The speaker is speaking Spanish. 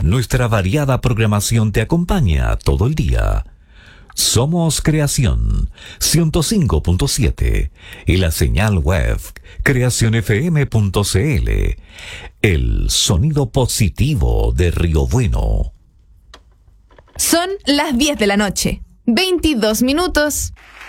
Nuestra variada programación te acompaña todo el día. Somos Creación 105.7 y la señal web creacionfm.cl. El sonido positivo de Río Bueno. Son las 10 de la noche, 22 minutos.